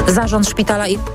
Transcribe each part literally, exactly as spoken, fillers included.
Zarząd szpitala i...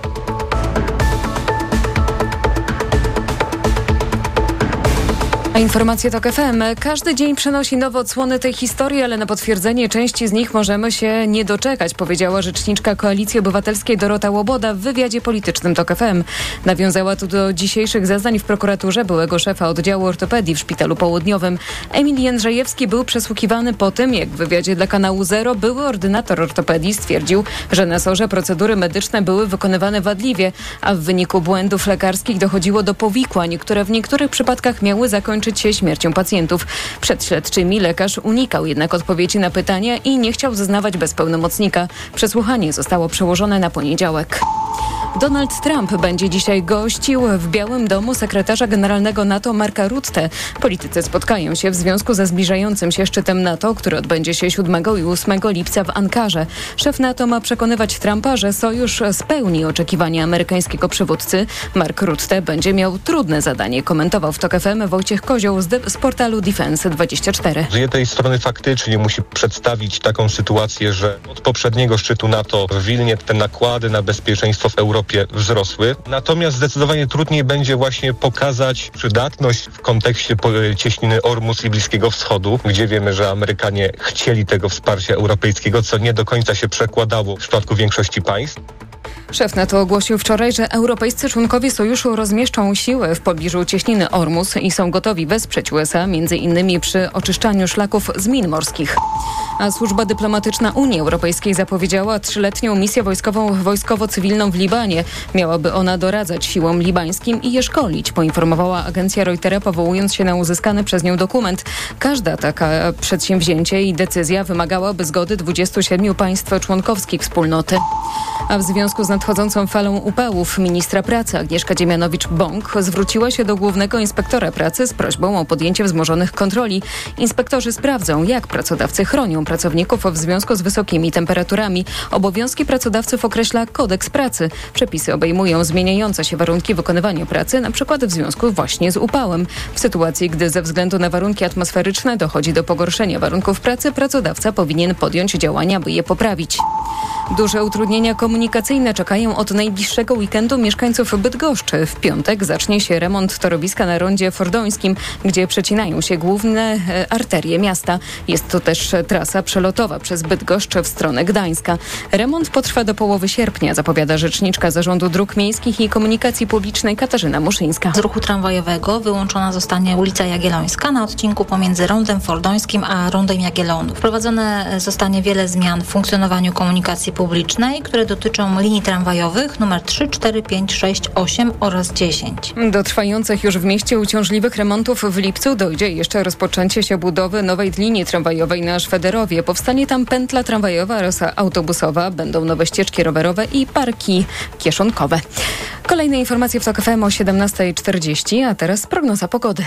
A informacje TOK F M. Każdy dzień przynosi nowe odsłony tej historii, ale na potwierdzenie części z nich możemy się nie doczekać, powiedziała rzeczniczka Koalicji Obywatelskiej Dorota Łoboda w wywiadzie politycznym TOK F M. Nawiązała tu do dzisiejszych zeznań w prokuraturze byłego szefa oddziału ortopedii w Szpitalu Południowym. Emil Jędrzejewski był przesłuchiwany po tym, jak w wywiadzie dla kanału Zero były ordynator ortopedii stwierdził, że na sorze procedury medyczne były wykonywane wadliwie, a w wyniku błędów lekarskich dochodziło do powikłań, które w niektórych przypadkach miały zakończyć się śmiercią pacjentów. Przed śledczymi lekarz unikał jednak odpowiedzi na pytania i nie chciał zeznawać bez pełnomocnika. Przesłuchanie zostało przełożone na poniedziałek. Donald Trump będzie dzisiaj gościł w Białym Domu sekretarza generalnego NATO Marka Rutte. Politycy spotkają się w związku ze zbliżającym się szczytem NATO, który odbędzie się siódmego i ósmego lipca w Ankarze. Szef NATO ma przekonywać Trumpa, że sojusz spełni oczekiwania amerykańskiego przywódcy. Mark Rutte będzie miał trudne zadanie, komentował w TOK F M Wojciech Kozioł z, de- z portalu Defense dwadzieścia cztery. Z jednej strony faktycznie musi przedstawić taką sytuację, że od poprzedniego szczytu NATO w Wilnie te nakłady na bezpieczeństwo w Europie wzrosły. Natomiast zdecydowanie trudniej będzie właśnie pokazać przydatność w kontekście cieśniny Ormus i Bliskiego Wschodu, gdzie wiemy, że Amerykanie chcieli tego wsparcia europejskiego, co nie do końca się przekładało w przypadku większości państw. Szef NATO ogłosił wczoraj, że europejscy członkowie sojuszu rozmieszczą siły w pobliżu cieśniny Ormus i są gotowi wesprzeć U S A między innymi przy oczyszczaniu szlaków z min morskich. A służba dyplomatyczna Unii Europejskiej zapowiedziała trzyletnią misję wojskową wojskowo-cywilną w Libanie. Miałaby ona doradzać siłom libańskim i je szkolić, poinformowała agencja Reutera, powołując się na uzyskany przez nią dokument. Każda taka przedsięwzięcie i decyzja wymagałaby zgody dwudziestu siedmiu państw członkowskich wspólnoty. A w związku z nadchodzącą falą upałów ministra pracy Agnieszka Dziemianowicz-Bąk zwróciła się do głównego inspektora pracy z prośbą o podjęcie wzmożonych kontroli. Inspektorzy sprawdzą, jak pracodawcy chronią pracowników w związku z wysokimi temperaturami. Obowiązki pracodawców określa kodeks pracy. Przepisy obejmują zmieniające się warunki wykonywania pracy, na przykład w związku właśnie z upałem. W sytuacji, gdy ze względu na warunki atmosferyczne dochodzi do pogorszenia warunków pracy, pracodawca powinien podjąć działania, by je poprawić. Duże utrudnienia komunikacyjne czekają od najbliższego weekendu mieszkańców Bydgoszczy. W piątek zacznie się remont torowiska na rondzie fordońskim, gdzie przecinają się główne e, arterie miasta. Jest to też trasa przelotowa przez Bydgoszcz w stronę Gdańska. Remont potrwa do połowy sierpnia, zapowiada rzeczniczka Zarządu Dróg Miejskich i Komunikacji Publicznej Katarzyna Muszyńska. Z ruchu tramwajowego wyłączona zostanie ulica Jagiellońska na odcinku pomiędzy rondem fordońskim a rondem Jagiellonów. Wprowadzone zostanie wiele zmian w funkcjonowaniu komunikacji publicznej, które dotyczą linii tramwajowych numer trzy, cztery, pięć, sześć, osiem oraz dziesięć. Do trwających już w mieście uciążliwych remontów w lipcu dojdzie jeszcze rozpoczęcie się budowy nowej linii tramwajowej na Szwederowie. Powstanie tam pętla tramwajowa oraz autobusowa, będą nowe ścieżki rowerowe i parki kieszonkowe. Kolejne informacje w TOK F M o siedemnasta czterdzieści, a teraz prognoza pogody.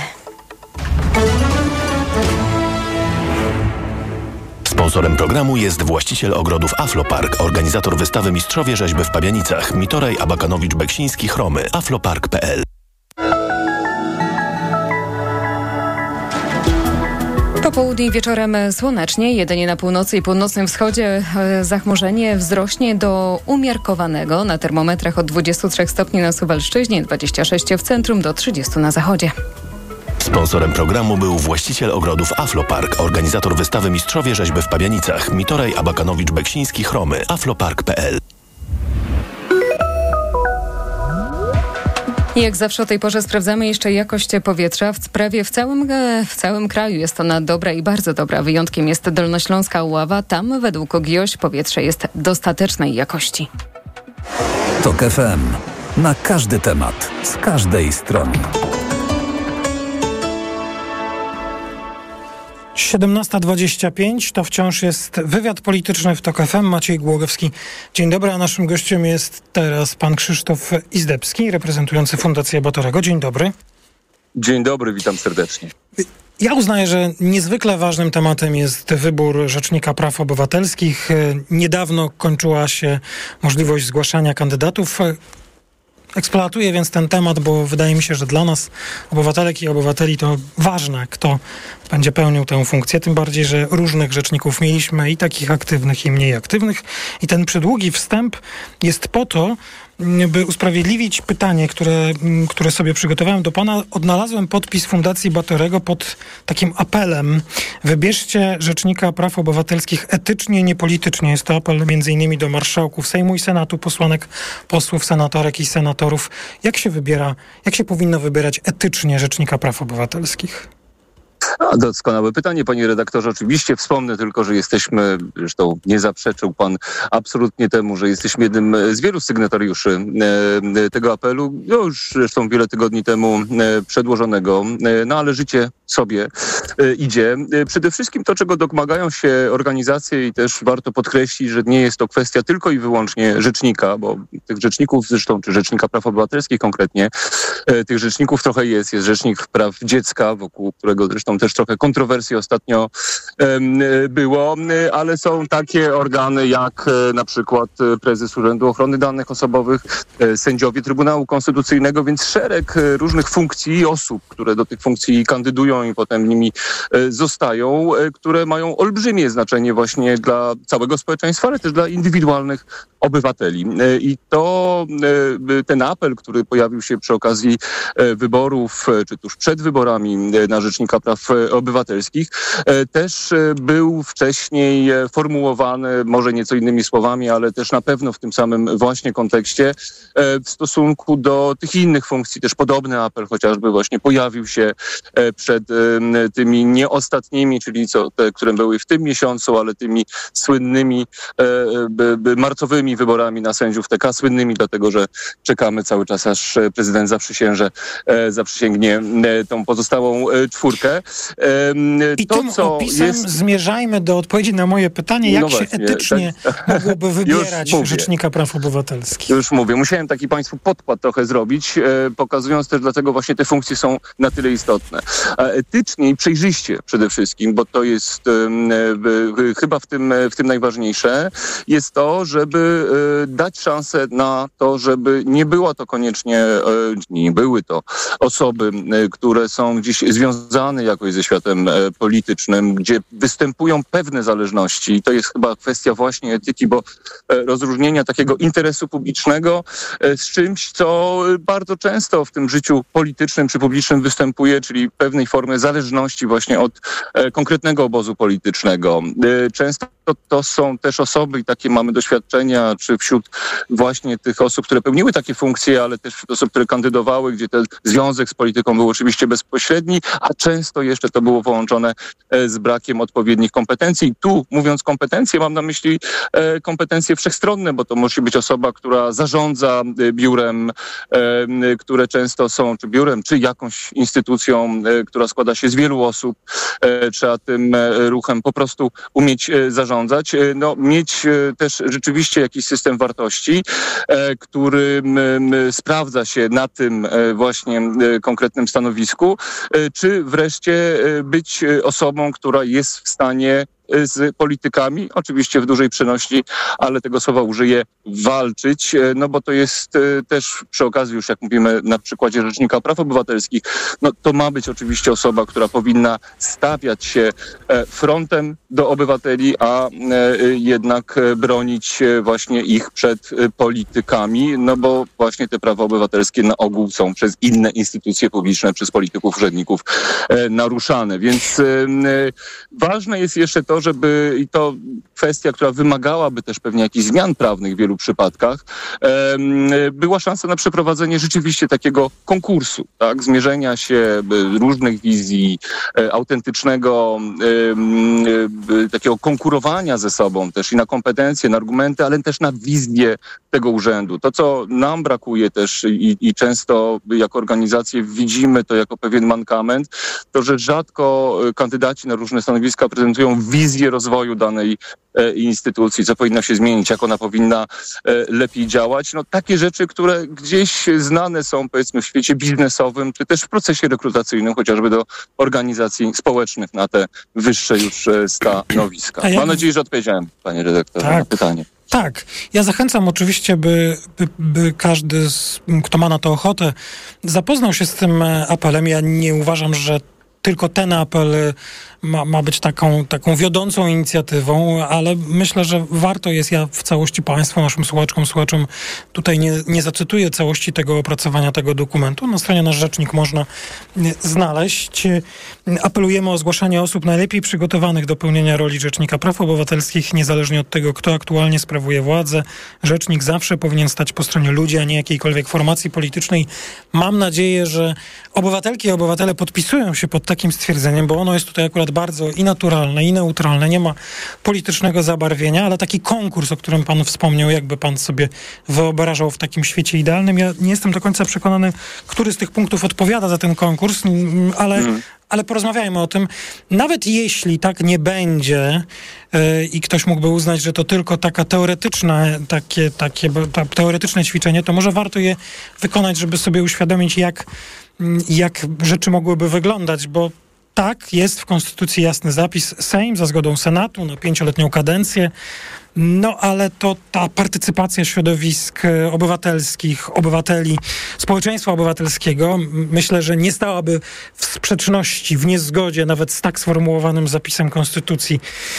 Sponsorem programu jest właściciel ogrodów Aflopark, organizator wystawy Mistrzowie Rzeźby w Pabianicach, Mitoraj, Abakanowicz, Beksiński, Chromy, aflopark kropka p l. Po południu i wieczorem słonecznie, jedynie na północy i północnym wschodzie zachmurzenie wzrośnie do umiarkowanego. Na termometrach od dwudziestu trzech stopni na Suwalszczyźnie, dwudziestu sześciu w centrum do trzydziestu na zachodzie. Sponsorem programu był właściciel ogrodów Aflopark, organizator wystawy Mistrzowie Rzeźby w Pabianicach, Mitoraj, Abakanowicz, Beksiński, Chromy, aflopark kropka p l. I jak zawsze o tej porze sprawdzamy jeszcze jakość powietrza. W prawie w całym, w całym kraju jest ona dobra i bardzo dobra. Wyjątkiem jest Dolnośląska Ława. Tam według G I O Ś powietrze jest dostatecznej jakości. TOK F M. Na każdy temat, z każdej strony. siedemnasta dwadzieścia pięć to wciąż jest wywiad polityczny w TOK F M. Maciej Głogowski. Dzień dobry, a naszym gościem jest teraz pan Krzysztof Izdebski, reprezentujący Fundację Batorego. Dzień dobry. Dzień dobry, witam serdecznie. Ja uznaję, że niezwykle ważnym tematem jest wybór Rzecznika Praw Obywatelskich. Niedawno kończyła się możliwość zgłaszania kandydatów. Eksploatuję więc ten temat, bo wydaje mi się, że dla nas, obywatelek i obywateli, to ważne, kto będzie pełnił tę funkcję, tym bardziej, że różnych rzeczników mieliśmy i takich aktywnych, i mniej aktywnych. I ten przydługi wstęp jest po to, by usprawiedliwić pytanie, które, które sobie przygotowałem do pana. Odnalazłem podpis Fundacji Batorego pod takim apelem: wybierzcie Rzecznika Praw Obywatelskich etycznie, nie politycznie. Jest to apel między innymi do marszałków Sejmu i Senatu, posłanek, posłów, senatorek i senatorów. Jak się wybiera, jak się powinno wybierać etycznie Rzecznika Praw Obywatelskich? A, doskonałe pytanie, panie redaktorze. Oczywiście wspomnę tylko, że jesteśmy, zresztą nie zaprzeczył pan absolutnie temu, że jesteśmy jednym z wielu sygnatariuszy e, tego apelu, no już zresztą wiele tygodni temu e, przedłożonego, e, no ale życie sobie e, idzie. E, przede wszystkim to, czego domagają się organizacje, i też warto podkreślić, że nie jest to kwestia tylko i wyłącznie rzecznika, bo tych rzeczników zresztą, czy Rzecznika Praw Obywatelskich konkretnie, e, tych rzeczników trochę jest. Jest Rzecznik Praw Dziecka, wokół którego zresztą też trochę kontrowersji ostatnio um, było, ale są takie organy jak e, na przykład prezes Urzędu Ochrony Danych Osobowych, e, sędziowie Trybunału Konstytucyjnego, więc szereg e, różnych funkcji i osób, które do tych funkcji kandydują i potem nimi e, zostają, e, które mają olbrzymie znaczenie właśnie dla całego społeczeństwa, ale też dla indywidualnych obywateli. E, I to e, ten apel, który pojawił się przy okazji e, wyborów, e, czy tuż przed wyborami e, na Rzecznika Praw Obywatelskich, też był wcześniej formułowany, może nieco innymi słowami, ale też na pewno w tym samym właśnie kontekście w stosunku do tych innych funkcji. Też podobny apel chociażby właśnie pojawił się przed tymi nieostatnimi, czyli co, te, które były w tym miesiącu, ale tymi słynnymi marcowymi wyborami na sędziów T K, słynnymi dlatego, że czekamy cały czas, aż prezydent zaprzysięże, zaprzysięgnie tą pozostałą czwórkę. I to, tym co opisem jest... zmierzajmy do odpowiedzi na moje pytanie, jak no się właśnie, etycznie tak... mogłoby wybierać Już Rzecznika Praw Obywatelskich. Już mówię, musiałem taki państwu podkład trochę zrobić, e, pokazując też, dlaczego właśnie te funkcje są na tyle istotne. A etycznie i przejrzyście przede wszystkim, bo to jest e, e, chyba w tym, w tym najważniejsze, jest to, żeby e, dać szansę na to, żeby nie była to koniecznie, e, nie były to osoby, e, które są gdzieś związane jakoś ze światem e, politycznym, gdzie występują pewne zależności. I to jest chyba kwestia właśnie etyki, bo e, rozróżnienia takiego interesu publicznego e, z czymś, co bardzo często w tym życiu politycznym czy publicznym występuje, czyli pewnej formy zależności właśnie od e, konkretnego obozu politycznego. E, często to, to są też osoby, i takie mamy doświadczenia, czy wśród właśnie tych osób, które pełniły takie funkcje, ale też wśród osób, które kandydowały, gdzie ten związek z polityką był oczywiście bezpośredni, a często jeszcze to było połączone z brakiem odpowiednich kompetencji. Tu, mówiąc kompetencje, mam na myśli e, kompetencje wszechstronne, bo to musi być osoba, która zarządza e, biurem, e, które często są, czy biurem, czy jakąś instytucją, e, która składa się z wielu osób. E, trzeba tym e, ruchem po prostu umieć e, zarządzać. E, no, mieć e, też rzeczywiście jakiś system wartości, e, który m, m, sprawdza się na tym e, właśnie e, konkretnym stanowisku, e, czy wreszcie e, być osobą, która jest w stanie z politykami, oczywiście w dużej przenośni, ale tego słowa użyję, walczyć, no bo to jest też przy okazji, już jak mówimy na przykładzie Rzecznika Praw Obywatelskich, no to ma być oczywiście osoba, która powinna stawiać się frontem do obywateli, a jednak bronić właśnie ich przed politykami, no bo właśnie te prawa obywatelskie na ogół są przez inne instytucje publiczne, przez polityków, urzędników naruszane, więc ważne jest jeszcze to, żeby, i to kwestia, która wymagałaby też pewnie jakichś zmian prawnych w wielu przypadkach, była szansa na przeprowadzenie rzeczywiście takiego konkursu, tak, zmierzenia się różnych wizji, autentycznego takiego konkurowania ze sobą też i na kompetencje, na argumenty, ale też na wizję tego urzędu. To, co nam brakuje też i, i często jako organizacje widzimy to jako pewien mankament, to, że rzadko kandydaci na różne stanowiska prezentują wizję rozwoju danej e, instytucji, co powinno się zmienić, jak ona powinna e, lepiej działać. No takie rzeczy, które gdzieś znane są, powiedzmy, w świecie biznesowym, czy też w procesie rekrutacyjnym, chociażby do organizacji społecznych na te wyższe już e, stanowiska. Ja... Mam nadzieję, że odpowiedziałem, panie redaktorze, tak na pytanie. Tak. Ja zachęcam oczywiście, by, by, by każdy, z, kto ma na to ochotę, zapoznał się z tym apelem. Ja nie uważam, że tylko ten apel ma, ma być taką, taką wiodącą inicjatywą, ale myślę, że warto jest, ja w całości Państwu, naszym słuchaczkom, słuchaczom tutaj nie, nie zacytuję całości tego opracowania tego dokumentu. Na stronie Nasz Rzecznik można znaleźć. Apelujemy o zgłaszanie osób najlepiej przygotowanych do pełnienia roli Rzecznika Praw Obywatelskich, niezależnie od tego, kto aktualnie sprawuje władzę. Rzecznik zawsze powinien stać po stronie ludzi, a nie jakiejkolwiek formacji politycznej. Mam nadzieję, że obywatelki i obywatele podpisują się pod takim stwierdzeniem, bo ono jest tutaj akurat bardzo i naturalne, i neutralne, nie ma politycznego zabarwienia, ale taki konkurs, o którym pan wspomniał, jakby pan sobie wyobrażał w takim świecie idealnym. Ja nie jestem do końca przekonany, który z tych punktów odpowiada za ten konkurs, ale, mm. ale porozmawiajmy o tym. Nawet jeśli tak nie będzie yy, i ktoś mógłby uznać, że to tylko taka teoretyczna, takie, takie ta, teoretyczne ćwiczenie, to może warto je wykonać, żeby sobie uświadomić, jak, jak rzeczy mogłyby wyglądać, bo tak, jest w Konstytucji jasny zapis. Sejm za zgodą Senatu na pięcioletnią kadencję. No ale to ta partycypacja środowisk obywatelskich, obywateli, społeczeństwa obywatelskiego, myślę, że nie stałaby w sprzeczności, w niezgodzie nawet z tak sformułowanym zapisem Konstytucji.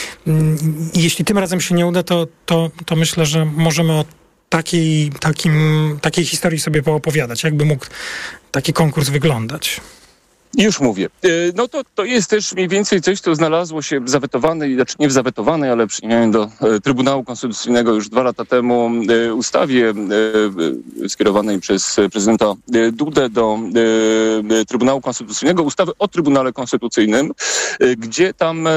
I jeśli tym razem się nie uda, to, to, to myślę, że możemy o takiej, takim, takiej historii sobie poopowiadać. Jakby mógł taki konkurs wyglądać? Już mówię. No to, to jest też mniej więcej coś, co znalazło się w zawetowanej, znaczy nie w zawetowanej, ale przyjęłem do Trybunału Konstytucyjnego już dwa lata temu ustawie skierowanej przez prezydenta Dudę do Trybunału Konstytucyjnego, ustawy o Trybunale Konstytucyjnym, gdzie tam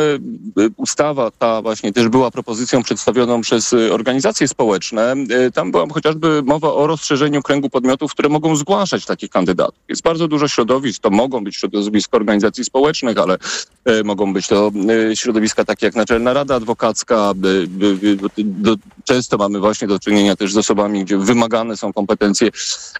ustawa ta właśnie też była propozycją przedstawioną przez organizacje społeczne. Tam była chociażby mowa o rozszerzeniu kręgu podmiotów, które mogą zgłaszać takich kandydatów. Jest bardzo dużo środowisk, to mogą być środowiska organizacji społecznych, ale e, mogą być to e, środowiska takie jak Naczelna Rada Adwokacka. E, e, do, często mamy właśnie do czynienia też z osobami, gdzie wymagane są kompetencje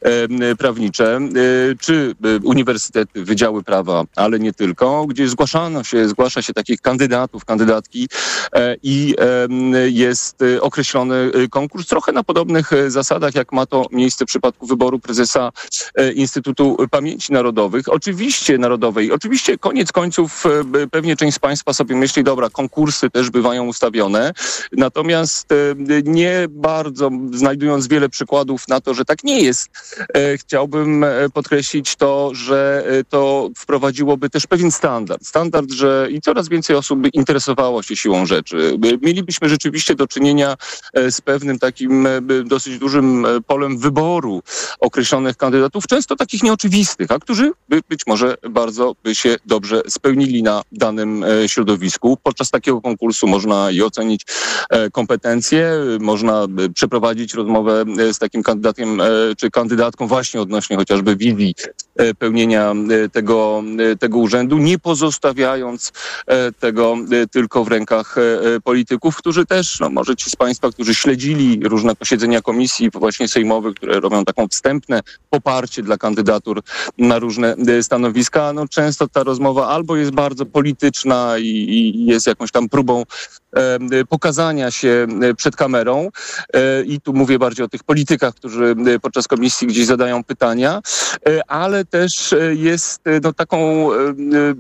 e, prawnicze, e, czy e, uniwersytety, wydziały prawa, ale nie tylko, gdzie zgłaszano się, zgłasza się takich kandydatów, kandydatki e, i e, jest e, określony konkurs trochę na podobnych zasadach, jak ma to miejsce w przypadku wyboru prezesa e, Instytutu Pamięci Narodowych. Oczywiście narodowej. Oczywiście koniec końców pewnie część z Państwa sobie myśli, dobra, konkursy też bywają ustawione, natomiast nie bardzo, znajdując wiele przykładów na to, że tak nie jest, chciałbym podkreślić to, że to wprowadziłoby też pewien standard. Standard, że i coraz więcej osób by interesowało się siłą rzeczy. Mielibyśmy rzeczywiście do czynienia z pewnym takim dosyć dużym polem wyboru określonych kandydatów, często takich nieoczywistych, a którzy by być może bardzo by się dobrze spełnili na danym e, środowisku. Podczas takiego konkursu można i ocenić e, kompetencje, można e, przeprowadzić rozmowę e, z takim kandydatem e, czy kandydatką właśnie odnośnie chociażby wizji e, pełnienia e, tego, e, tego urzędu, nie pozostawiając e, tego e, tylko w rękach e, polityków, którzy też, no może ci z Państwa, którzy śledzili różne posiedzenia komisji właśnie sejmowych, które robią taką wstępne poparcie dla kandydatur na różne e, stanowiska, no często ta rozmowa albo jest bardzo polityczna i, i jest jakąś tam próbą e, pokazania się przed kamerą e, i tu mówię bardziej o tych politykach, którzy podczas komisji gdzieś zadają pytania, e, ale też jest no, taką e,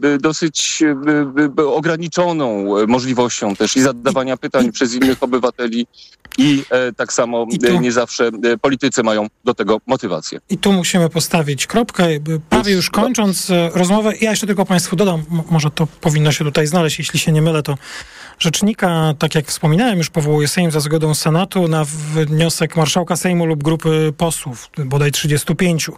dosyć e, ograniczoną możliwością też i zadawania pytań przez innych obywateli i e, tak samo I tu, nie zawsze e, politycy mają do tego motywację. I tu musimy postawić kropkę. Prawie już kończąc rozmowę, ja jeszcze tylko Państwu dodam, m- może to powinno się tutaj znaleźć, jeśli się nie mylę, to rzecznika, tak jak wspominałem, już powołuje Sejm za zgodą Senatu na wniosek marszałka Sejmu lub grupy posłów, bodaj trzydziestu pięciu.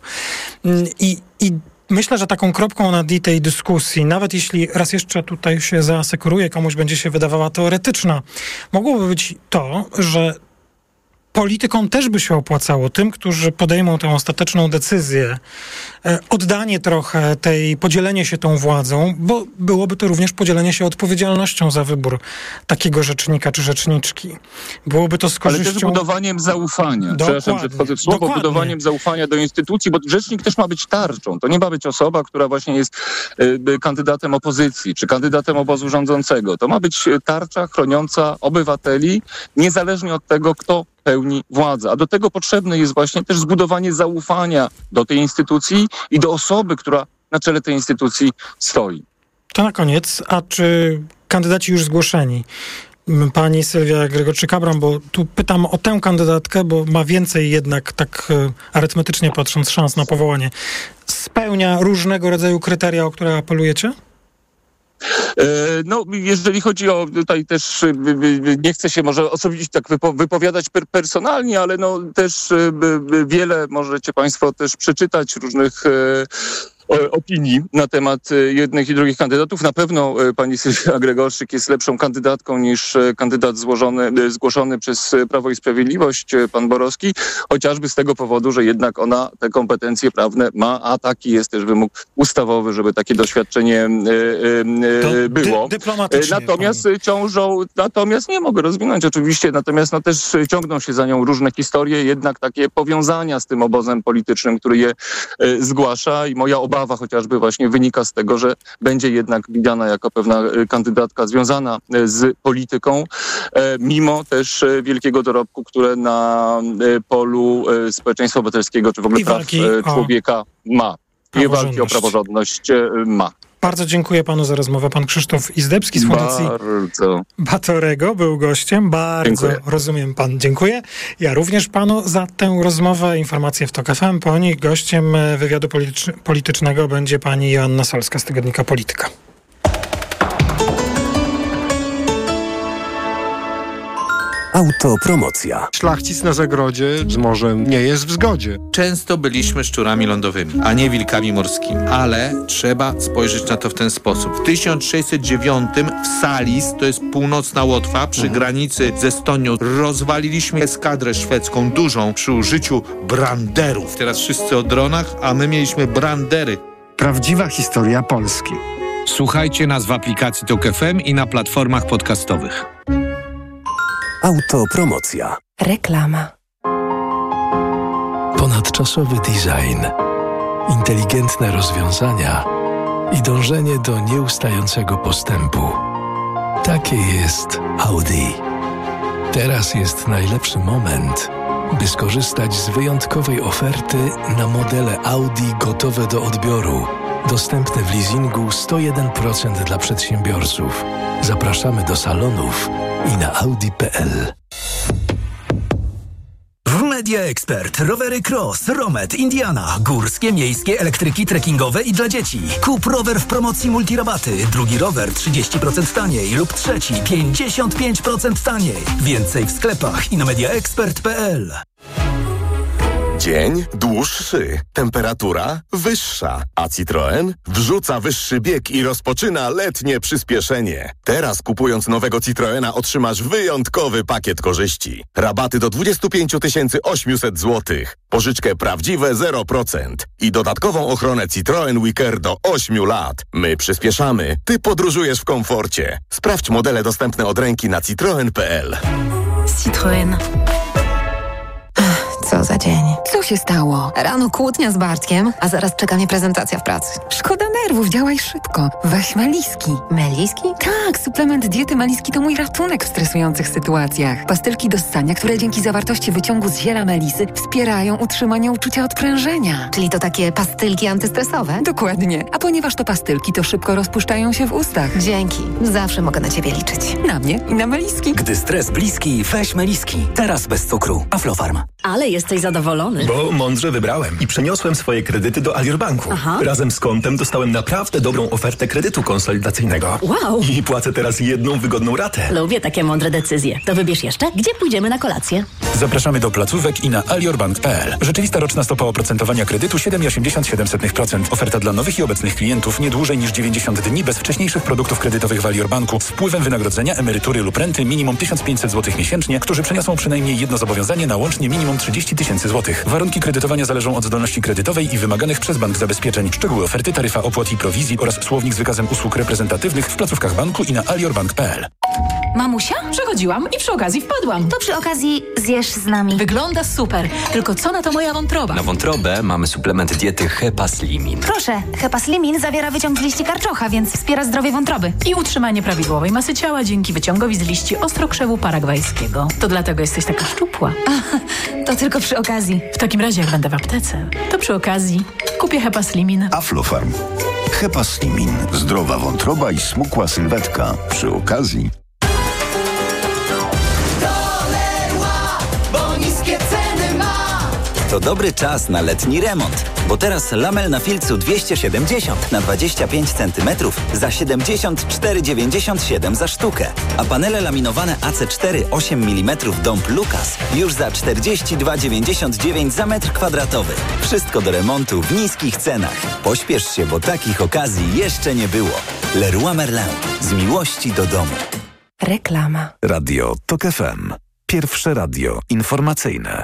I, i myślę, że taką kropką nad i tej dyskusji, nawet jeśli raz jeszcze tutaj się zaasekuruje, komuś będzie się wydawała teoretyczna, mogłoby być to, że politykom też by się opłacało, tym, którzy podejmą tę ostateczną decyzję, oddanie trochę tej, podzielenie się tą władzą, bo byłoby to również podzielenie się odpowiedzialnością za wybór takiego rzecznika czy rzeczniczki. Byłoby to z korzyścią... Ale też budowaniem zaufania. Przepraszam, że wchodzę w słowo. Dokładnie. Budowaniem zaufania do instytucji, bo rzecznik też ma być tarczą. To nie ma być osoba, która właśnie jest y, kandydatem opozycji, czy kandydatem obozu rządzącego. To ma być tarcza chroniąca obywateli, niezależnie od tego, kto pełni władzę. A do tego potrzebne jest właśnie też zbudowanie zaufania do tej instytucji i do osoby, która na czele tej instytucji stoi. To na koniec, a czy kandydaci już zgłoszeni? Pani Sylwia Gregorczyk-Abram, bo tu pytam o tę kandydatkę, bo ma więcej jednak, tak arytmetycznie patrząc, szans na powołanie. Spełnia różnego rodzaju kryteria, o które apelujecie? No, jeżeli chodzi o tutaj też, nie chcę się może osobiście tak wypowiadać personalnie, ale no też wiele możecie Państwo też przeczytać różnych opinii na temat jednych i drugich kandydatów. Na pewno pani Sylwia Gregorczyk jest lepszą kandydatką niż kandydat złożony, zgłoszony przez Prawo i Sprawiedliwość, pan Borowski, chociażby z tego powodu, że jednak ona te kompetencje prawne ma, a taki jest też wymóg ustawowy, żeby takie doświadczenie to było. Dy- dyplomatycznie. Natomiast pan... ciążą, natomiast nie mogę rozwinąć oczywiście, natomiast no też ciągną się za nią różne historie, jednak takie powiązania z tym obozem politycznym, który je zgłasza i moja obawa chociażby właśnie wynika z tego, że będzie jednak widziana jako pewna kandydatka związana z polityką, mimo też wielkiego dorobku, które na polu społeczeństwa obywatelskiego czy w ogóle praw człowieka ma. I walki o praworządność ma. Bardzo dziękuję panu za rozmowę. Pan Krzysztof Izdebski z Fundacji Bardzo. Batorego był gościem. Bardzo dziękuję. Rozumiem pan. Dziękuję. Ja również panu za tę rozmowę. Informacje w TOK F M. Po nich gościem wywiadu politycz- politycznego będzie pani Joanna Solska z tygodnika Polityka. Autopromocja. Szlachcic na zagrodzie z morzem nie jest w zgodzie. Często byliśmy szczurami lądowymi, a nie wilkami morskimi. Ale trzeba spojrzeć na to w ten sposób. W tysiąc sześćset dziewiątym w Salis, to jest północna Łotwa, przy mhm. granicy z Estonią, rozwaliliśmy eskadrę szwedzką dużą przy użyciu branderów. Teraz wszyscy o dronach, a my mieliśmy brandery. Prawdziwa historia Polski. Słuchajcie nas w aplikacji TOK F M i na platformach podcastowych. Autopromocja. Reklama. Ponadczasowy design, inteligentne rozwiązania i dążenie do nieustającego postępu. Takie jest Audi. Teraz jest najlepszy moment, by skorzystać z wyjątkowej oferty na modele Audi gotowe do odbioru. Dostępne w leasingu sto jeden procent dla przedsiębiorców. Zapraszamy do salonów i na audi kropka p l. W Media Expert rowery Cross, Romet, Indiana, górskie, miejskie, elektryki, trekkingowe i dla dzieci. Kup rower w promocji multirabaty. Drugi rower trzydzieści procent taniej lub trzeci pięćdziesiąt pięć procent taniej. Więcej w sklepach i na media expert kropka p l. Dzień dłuższy, temperatura wyższa, a Citroen wrzuca wyższy bieg i rozpoczyna letnie przyspieszenie. Teraz kupując nowego Citroena otrzymasz wyjątkowy pakiet korzyści. Rabaty do dwadzieścia pięć tysięcy osiemset złotych, pożyczkę prawdziwe zero procent i dodatkową ochronę Citroen Wicker do ośmiu lat. My przyspieszamy, ty podróżujesz w komforcie. Sprawdź modele dostępne od ręki na citroen kropka p l. Citroen. Co za dzień. Co się stało? Rano kłótnia z Bartkiem, a zaraz czeka mnie prezentacja w pracy. Szkoda nerwów, działaj szybko. Weź Meliski. Meliski? Tak, suplement diety Meliski to mój ratunek w stresujących sytuacjach. Pastylki do ssania, które dzięki zawartości wyciągu z ziela melisy wspierają utrzymanie uczucia odprężenia. Czyli to takie pastylki antystresowe? Dokładnie. A ponieważ to pastylki, to szybko rozpuszczają się w ustach. Dzięki. Zawsze mogę na ciebie liczyć. Na mnie i na Meliski. Gdy stres bliski, weź Meliski. Teraz bez cukru. Aflofarm. Ale jesteś zadowolony. Bo mądrze wybrałem i przeniosłem swoje kredyty do Alior Banku. Aha. Razem z kontem dostałem naprawdę dobrą ofertę kredytu konsolidacyjnego. Wow. I płacę teraz jedną wygodną ratę. Lubię takie mądre decyzje. To wybierz jeszcze, gdzie pójdziemy na kolację. Zapraszamy do placówek i na aliorbank kropka p l. Rzeczywista roczna stopa oprocentowania kredytu siedem przecinek osiemdziesiąt siedem procent. Oferta dla nowych i obecnych klientów nie dłużej niż dziewięćdziesiąt dni bez wcześniejszych produktów kredytowych w Alior Banku z wpływem wynagrodzenia, emerytury lub renty minimum tysiąc pięćset złotych miesięcznie, którzy przeniosą przynajmniej jedno zobowiązanie na łącznie minimum trzydzieści tysięcy złotych. Warunki kredytowania zależą od zdolności kredytowej i wymaganych przez bank zabezpieczeń. Szczegóły oferty, taryfa opłat i prowizji oraz słownik z wykazem usług reprezentatywnych w placówkach banku i na aliorbank kropka p l. Mamusia? Przechodziłam i przy okazji wpadłam. To przy okazji zjesz z nami. Wygląda super. Tylko co na to moja wątroba? Na wątrobę mamy suplement diety Hepaslimin. Proszę, Hepaslimin zawiera wyciąg z liści karczocha, więc wspiera zdrowie wątroby. I utrzymanie prawidłowej masy ciała dzięki wyciągowi z liści ostrokrzewu paragwajskiego. To dlatego jesteś taka szczupła. To tylko przy okazji. W takim razie jak będę w aptece, to przy okazji kupię Hepaslimin. Aflofarm. Hepaslimin. Zdrowa wątroba i smukła sylwetka. Przy okazji... To dobry czas na letni remont, bo teraz lamel na filcu dwieście siedemdziesiąt na dwadzieścia pięć centymetrów za siedemdziesiąt cztery dziewięćdziesiąt siedem za sztukę, a panele laminowane A C cztery osiem milimetrów Dąb Lucas już za czterdzieści dwa dziewięćdziesiąt dziewięć za metr kwadratowy. Wszystko do remontu w niskich cenach. Pośpiesz się, bo takich okazji jeszcze nie było. Leroy Merlin. Z miłości do domu. Reklama. Radio TOK F M. Pierwsze radio informacyjne.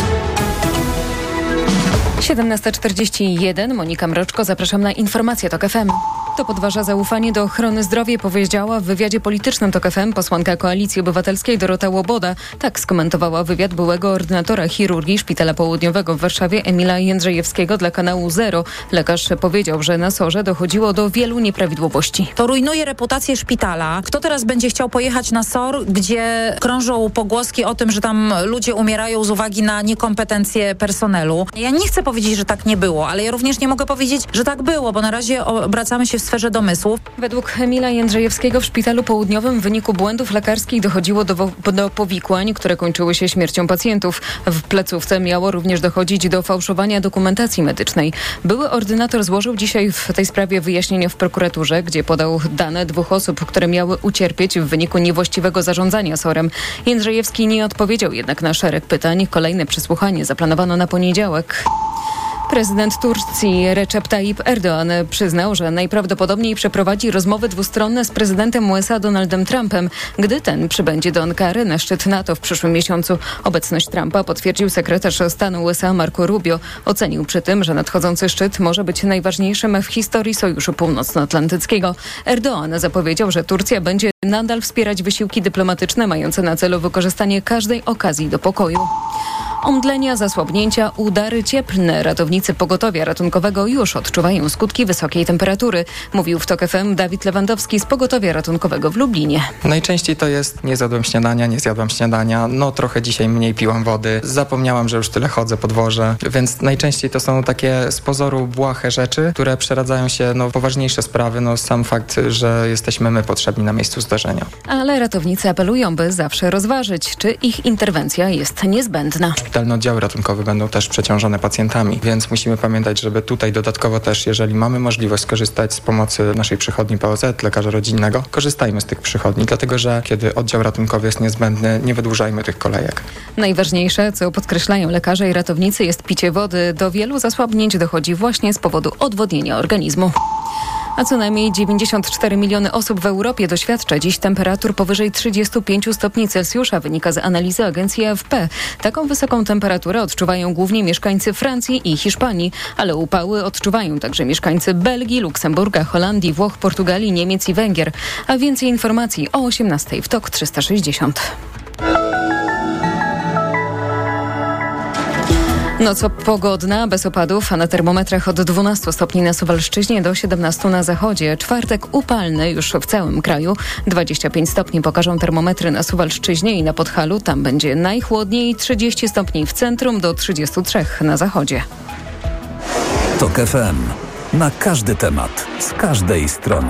siedemnasta czterdzieści jeden. Monika Mroczko, zapraszam na informacje TOK F M. To podważa zaufanie do ochrony zdrowia, powiedziała w wywiadzie politycznym TOK F M posłanka Koalicji Obywatelskiej Dorota Łoboda. Tak skomentowała wywiad byłego ordynatora chirurgii Szpitala Południowego w Warszawie Emila Jędrzejewskiego dla kanału Zero. Lekarz powiedział, że na SOR-ze dochodziło do wielu nieprawidłowości. To rujnuje reputację szpitala. Kto teraz będzie chciał pojechać na SOR, gdzie krążą pogłoski o tym, że tam ludzie umierają z uwagi na niekompetencje personelu? Ja nie chcę powiedzieć, że tak nie było, ale ja również nie mogę powiedzieć, że tak było, bo na razie obracamy się w sferze domysłów. Według Emila Jędrzejewskiego w Szpitalu Południowym w wyniku błędów lekarskich dochodziło do, do powikłań, które kończyły się śmiercią pacjentów. W placówce miało również dochodzić do fałszowania dokumentacji medycznej. Były ordynator złożył dzisiaj w tej sprawie wyjaśnienie w prokuraturze, gdzie podał dane dwóch osób, które miały ucierpieć w wyniku niewłaściwego zarządzania SOR-em. Jędrzejewski nie odpowiedział jednak na szereg pytań. Kolejne przesłuchanie zaplanowano na poniedziałek. Prezydent Turcji Recep Tayyip Erdoğan przyznał, że najprawdopodobniej przeprowadzi rozmowy dwustronne z prezydentem U S A Donaldem Trumpem, gdy ten przybędzie do Ankary na szczyt NATO w przyszłym miesiącu. Obecność Trumpa potwierdził sekretarz stanu U S A Marco Rubio. Ocenił przy tym, że nadchodzący szczyt może być najważniejszym w historii Sojuszu Północnoatlantyckiego. Erdoğan zapowiedział, że Turcja będzie nadal wspierać wysiłki dyplomatyczne mające na celu wykorzystanie każdej okazji do pokoju. Omdlenia, zasłabnięcia, udary cieplne. Ratownicy pogotowia ratunkowego już odczuwają skutki wysokiej temperatury. Mówił w TOK F M Dawid Lewandowski z pogotowia ratunkowego w Lublinie. Najczęściej to jest nie zjadłem śniadania, nie zjadłam śniadania, no trochę dzisiaj mniej piłam wody, zapomniałam, że już tyle chodzę po dworze, więc najczęściej to są takie z pozoru błahe rzeczy, które przeradzają się no, w poważniejsze sprawy, no sam fakt, że jesteśmy my potrzebni na miejscu zdarzenia. Ale ratownicy apelują, by zawsze rozważyć, czy ich interwencja jest niezbędna. Szpitalne oddziały ratunkowe będą też przeciążone pacjentami, więc musimy pamiętać, żeby tutaj dodatkowo też, jeżeli mamy możliwość skorzystać z pomocy naszej przychodni P O Z, lekarza rodzinnego, korzystajmy z tych przychodni, dlatego że kiedy oddział ratunkowy jest niezbędny, nie wydłużajmy tych kolejek. Najważniejsze, co podkreślają lekarze i ratownicy, jest picie wody. Do wielu zasłabnięć dochodzi właśnie z powodu odwodnienia organizmu. A co najmniej dziewięćdziesiąt cztery miliony osób w Europie doświadcza dziś temperatur powyżej trzydziestu pięciu stopni Celsjusza, wynika z analizy agencji A F P. Taką wysoką temperaturę odczuwają głównie mieszkańcy Francji i Hiszpanii, ale upały odczuwają także mieszkańcy Belgii, Luksemburga, Holandii, Włoch, Portugalii, Niemiec i Węgier. A więcej informacji o osiemnastej w TOK trzysta sześćdziesiąt. Noc pogodna, bez opadów, a na termometrach od dwunastu stopni na Suwalszczyźnie do siedemnastu na zachodzie. Czwartek upalny już w całym kraju. dwadzieścia pięć stopni pokażą termometry na Suwalszczyźnie i na Podhalu. Tam będzie najchłodniej, trzydzieści stopni w centrum do trzydziestu trzech na zachodzie. TOK F M. Na każdy temat, z każdej strony.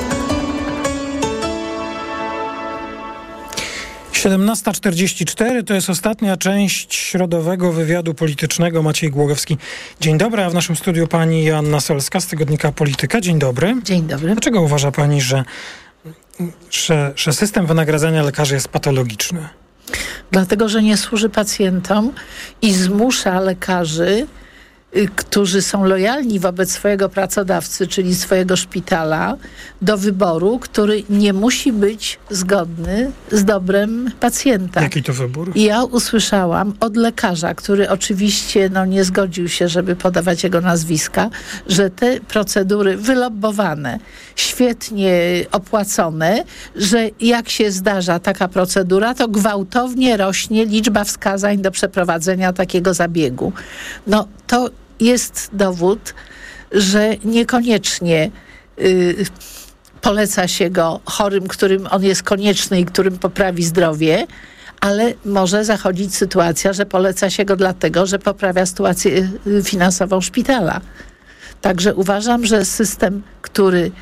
siedemnasta czterdzieści cztery to jest ostatnia część środowego wywiadu politycznego. Maciej Głogowski. Dzień dobry, a w naszym studiu pani Joanna Solska z tygodnika Polityka. Dzień dobry. Dzień dobry. Dlaczego uważa pani, że, że, że system wynagradzania lekarzy jest patologiczny? Dlatego, że nie służy pacjentom i zmusza lekarzy, którzy są lojalni wobec swojego pracodawcy, czyli swojego szpitala, do wyboru, który nie musi być zgodny z dobrem pacjenta. Jaki to wybór? I ja usłyszałam od lekarza, który oczywiście no, nie zgodził się, żeby podawać jego nazwiska, że te procedury wylobbowane, świetnie opłacone, że jak się zdarza taka procedura, to gwałtownie rośnie liczba wskazań do przeprowadzenia takiego zabiegu. No to jest dowód, że niekoniecznie y, poleca się go chorym, którym on jest konieczny i którym poprawi zdrowie, ale może zachodzić sytuacja, że poleca się go dlatego, że poprawia sytuację finansową szpitala. Także uważam, że system, który,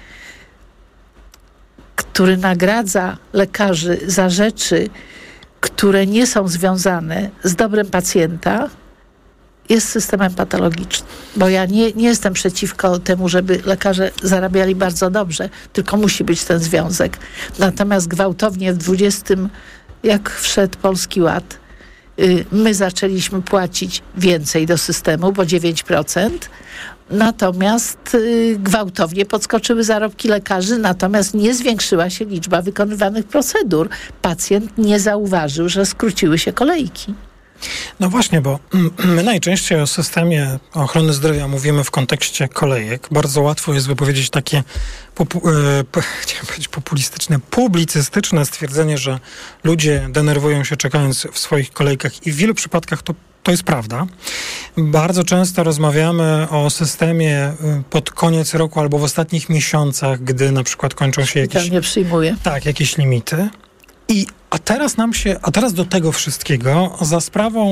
który nagradza lekarzy za rzeczy, które nie są związane z dobrem pacjenta, jest systemem patologicznym. Bo ja nie, nie jestem przeciwko temu, żeby lekarze zarabiali bardzo dobrze, tylko musi być ten związek. Natomiast gwałtownie w dwudziestym, jak wszedł Polski Ład, y, my zaczęliśmy płacić więcej do systemu, bo dziewięć procent, natomiast y, gwałtownie podskoczyły zarobki lekarzy, natomiast nie zwiększyła się liczba wykonywanych procedur. Pacjent nie zauważył, że skróciły się kolejki. No właśnie, bo my najczęściej o systemie ochrony zdrowia mówimy w kontekście kolejek. Bardzo łatwo jest wypowiedzieć takie popu- e, po, chciałem powiedzieć populistyczne, publicystyczne stwierdzenie, że ludzie denerwują się czekając w swoich kolejkach i w wielu przypadkach to To jest prawda. Bardzo często rozmawiamy o systemie pod koniec roku albo w ostatnich miesiącach, gdy na przykład kończą się jakieś... nie przyjmuje. Tak, jakieś limity. I, a teraz nam się, a teraz do tego wszystkiego za sprawą,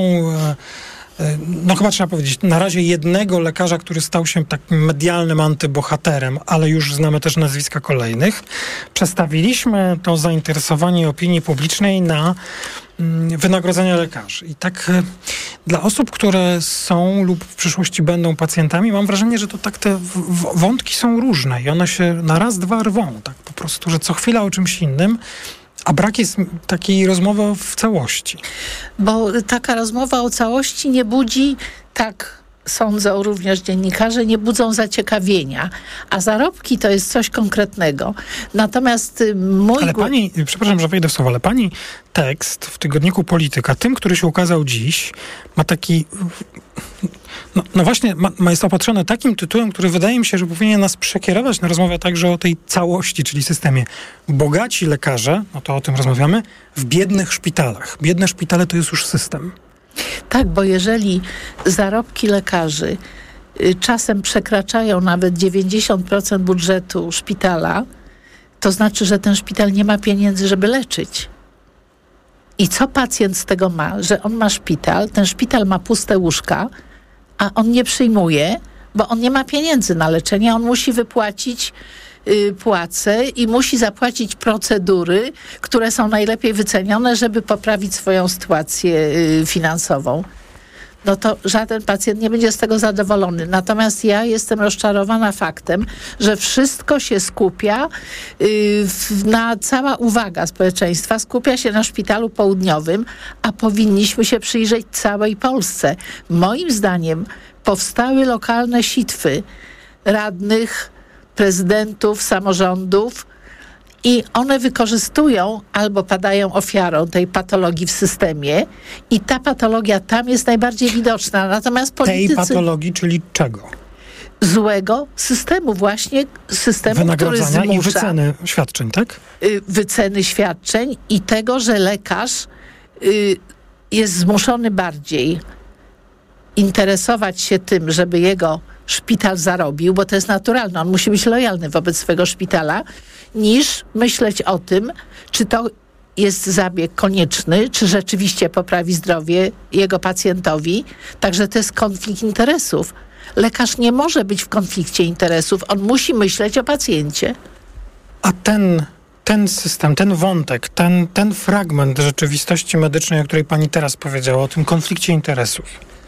no chyba trzeba powiedzieć, na razie jednego lekarza, który stał się takim medialnym antybohaterem, ale już znamy też nazwiska kolejnych, przestawiliśmy to zainteresowanie opinii publicznej na wynagrodzenia lekarzy. I tak dla osób, które są lub w przyszłości będą pacjentami, mam wrażenie, że to tak te w- wątki są różne i one się na raz, dwa rwą, tak po prostu, że co chwila o czymś innym, a brak jest takiej rozmowy w całości. Bo taka rozmowa o całości nie budzi, tak sądzą również dziennikarze, nie budzą zaciekawienia. A zarobki to jest coś konkretnego. Natomiast mój... Ale pani, przepraszam, że wejdę w słowo, ale pani tekst w tygodniku Polityka, tym, który się ukazał dziś, ma taki... No, no właśnie, ma, ma jest opatrzony takim tytułem, który wydaje mi się, że powinien nas przekierować na rozmowę także o tej całości, czyli systemie. Bogaci lekarze, no to o tym rozmawiamy, w biednych szpitalach. Biedne szpitale to jest już system. Tak, bo jeżeli zarobki lekarzy y, czasem przekraczają nawet dziewięćdziesiąt procent budżetu szpitala, to znaczy, że ten szpital nie ma pieniędzy, żeby leczyć. I co pacjent z tego ma? Że on ma szpital, ten szpital ma puste łóżka, a on nie przyjmuje, bo on nie ma pieniędzy na leczenie, on musi wypłacić y, płace i musi zapłacić procedury, które są najlepiej wycenione, żeby poprawić swoją sytuację y, finansową. No to żaden pacjent nie będzie z tego zadowolony. Natomiast ja jestem rozczarowana faktem, że wszystko się skupia, yy, w, na cała uwaga społeczeństwa skupia się na szpitalu południowym, a powinniśmy się przyjrzeć całej Polsce. Moim zdaniem powstały lokalne sitwy radnych, prezydentów, samorządów, i one wykorzystują albo padają ofiarą tej patologii w systemie i ta patologia tam jest najbardziej widoczna. Natomiast politycy... Tej patologii, czyli czego? Złego systemu, właśnie systemu, który zmusza... i wyceny świadczeń, tak? Y, wyceny świadczeń i tego, że lekarz y, jest zmuszony bardziej interesować się tym, żeby jego szpital zarobił, bo to jest naturalne, on musi być lojalny wobec swojego szpitala, niż myśleć o tym, czy to jest zabieg konieczny, czy rzeczywiście poprawi zdrowie jego pacjentowi. Także to jest konflikt interesów. Lekarz nie może być w konflikcie interesów, on musi myśleć o pacjencie. A ten, ten system, ten wątek, ten, ten fragment rzeczywistości medycznej, o której pani teraz powiedziała, o tym konflikcie interesów,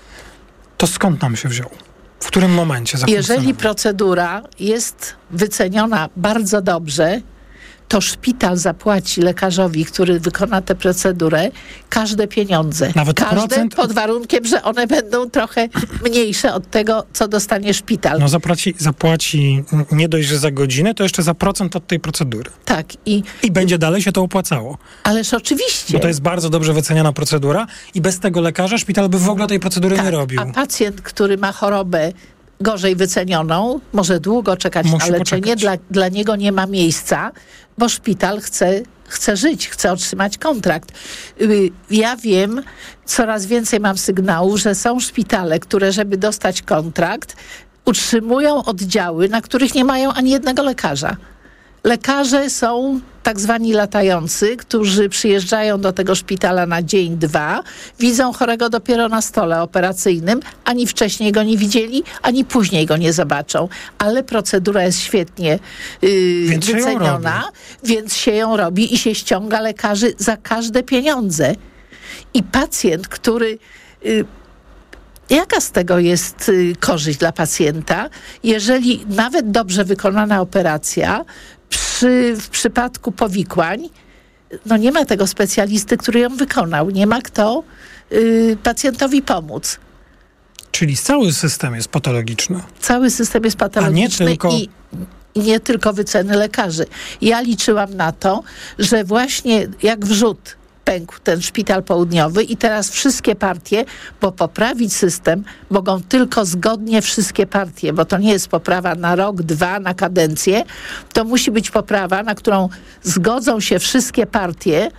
to skąd nam się wziął? W którym momencie zafunkcjonował? Jeżeli procedura jest wyceniona bardzo dobrze, to szpital zapłaci lekarzowi, który wykona tę procedurę, każde pieniądze. Nawet każde procent? Pod warunkiem, że one będą trochę mniejsze od tego, co dostanie szpital. No zapłaci, zapłaci nie dość, że za godzinę, to jeszcze za procent od tej procedury. Tak. I, I będzie dalej się to opłacało. Ależ oczywiście. Bo to jest bardzo dobrze wyceniana procedura i bez tego lekarza szpital by w ogóle tej procedury tak, nie robił. A pacjent, który ma chorobę gorzej wycenioną, może długo czekać Musi na leczenie, dla, dla niego nie ma miejsca, bo szpital chce, chce żyć, chce otrzymać kontrakt. Ja wiem, coraz więcej mam sygnałów, że są szpitale, które, żeby dostać kontrakt, utrzymują oddziały, na których nie mają ani jednego lekarza. lekarze są tak zwani latający, którzy przyjeżdżają do tego szpitala na dzień, dwa, widzą chorego dopiero na stole operacyjnym, ani wcześniej go nie widzieli, ani później go nie zobaczą. Ale procedura jest świetnie yy, więc wyceniona, więc się ją robi i się ściąga lekarzy za każde pieniądze. I pacjent, który... Yy, Jaka z tego jest y, korzyść dla pacjenta, jeżeli nawet dobrze wykonana operacja przy, w przypadku powikłań, no nie ma tego specjalisty, który ją wykonał, nie ma kto y, pacjentowi pomóc. Czyli cały system jest patologiczny. Cały system jest patologiczny A nie tylko... i, i nie tylko wyceny lekarzy. Ja liczyłam na to, że właśnie jak wrzód pękł ten szpital południowy i teraz wszystkie partie, bo poprawić system mogą tylko zgodnie wszystkie partie, bo to nie jest poprawa na rok, dwa, na kadencję, to musi być poprawa, na którą zgodzą się wszystkie partie,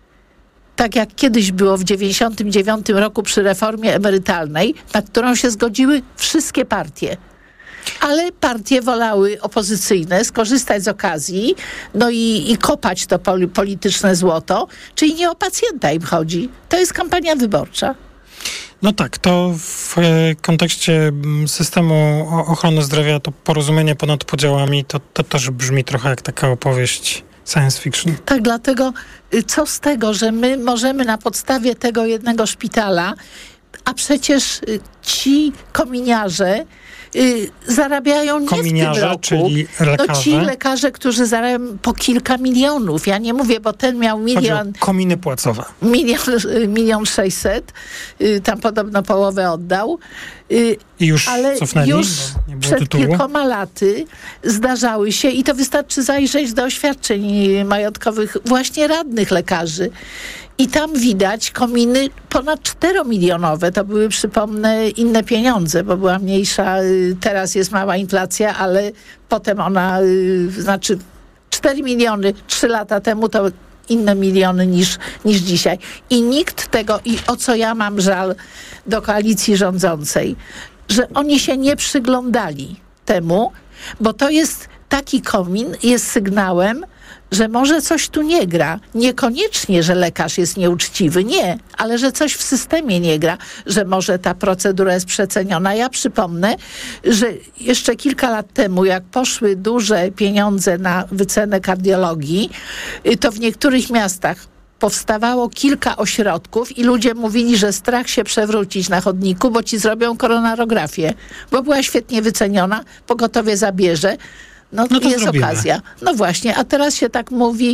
tak jak kiedyś było w dziewięćdziesiątym dziewiątym roku przy reformie emerytalnej, na którą się zgodziły wszystkie partie. Ale partie wolały opozycyjne skorzystać z okazji, no i, i kopać to pol- polityczne złoto, czyli nie o pacjenta im chodzi. To jest kampania wyborcza. No tak, to w e, kontekście systemu ochrony zdrowia to porozumienie ponad podziałami to, to też brzmi trochę jak taka opowieść science fiction. Tak, dlatego co z tego, że my możemy na podstawie tego jednego szpitala, a przecież ci kominiarze Y, zarabiają nie Kominiarze, w tym roku. czyli lekarze. No ci lekarze, którzy zarabiają po kilka milionów. Ja nie mówię, bo ten miał milion... kominy płacowe. Milion, milion sześćset. Y, tam podobno połowę oddał. Y, I już ale cofnęli, już bo nie było przed tytułu. kilkoma laty zdarzały się i to wystarczy zajrzeć do oświadczeń majątkowych właśnie radnych lekarzy. I tam widać kominy ponad czteromilionowe. To były, przypomnę, inne pieniądze, bo była mniejsza, teraz jest mała inflacja, ale potem ona, znaczy cztery miliony, trzy lata temu to inne miliony niż, niż dzisiaj. I nikt tego, i o co ja mam żal do koalicji rządzącej, że oni się nie przyglądali temu, bo to jest taki komin, jest sygnałem, że może coś tu nie gra. Niekoniecznie, że lekarz jest nieuczciwy, nie, ale że coś w systemie nie gra, że może ta procedura jest przeceniona. Ja przypomnę, że jeszcze kilka lat temu, jak poszły duże pieniądze na wycenę kardiologii, to w niektórych miastach powstawało kilka ośrodków i ludzie mówili, że strach się przewrócić na chodniku, bo ci zrobią koronarografię, bo była świetnie wyceniona, pogotowie zabierze. No, no to jest zrobimy. okazja. No właśnie, a teraz się tak mówi,